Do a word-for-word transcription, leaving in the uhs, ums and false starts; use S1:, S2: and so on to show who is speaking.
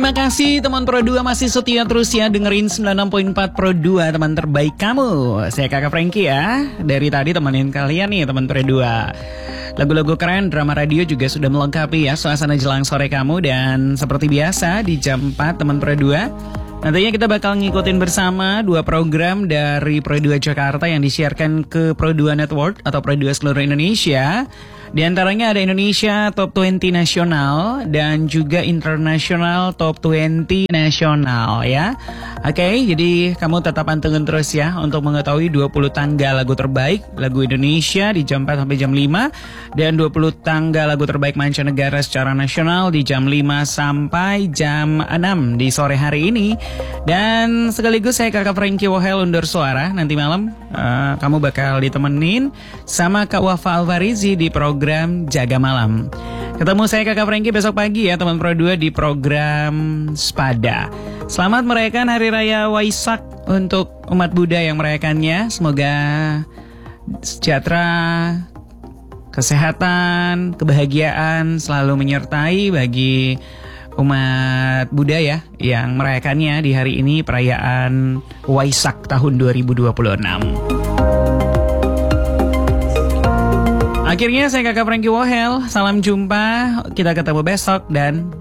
S1: Terima kasih teman Pro dua masih setia terus ya dengerin sembilan puluh enam koma empat Pro dua, teman terbaik kamu. Saya Kakak Frankie ya. Dari tadi temenin kalian nih teman Pro dua. Lagu-lagu keren, drama radio juga sudah melengkapi ya suasana jelang sore kamu. Dan seperti biasa di jam empat teman Pro dua, nantinya kita bakal ngikutin bersama dua program dari Pro dua Jakarta yang disiarkan ke Pro dua Network atau Pro dua seluruh Indonesia. Di antaranya ada Indonesia Top dua puluh Nasional dan juga International Top dua puluh Nasional ya. Oke, jadi kamu tetap pantengin terus ya untuk mengetahui dua puluh tangga lagu terbaik lagu Indonesia di jam empat sampai jam lima dan dua puluh tangga lagu terbaik mancanegara secara nasional di jam lima sampai jam enam di sore hari ini. Dan sekaligus saya Kakak Frankie Wohel undur suara. Nanti malam uh, kamu bakal ditemenin sama Kak Wafa Alfarizi di program Jaga Malam. Ketemu saya Kakak Frankie besok pagi ya teman Pro dua di program Spada. Selamat merayakan Hari Raya Waisak untuk umat Buddha yang merayakannya. Semoga sejahtera, kesehatan, kebahagiaan selalu menyertai bagi umat Buddha ya yang merayakannya di hari ini, perayaan Waisak tahun dua ribu dua puluh enam. Akhirnya saya Kakak Frankie Wohel, salam jumpa, kita ketemu besok dan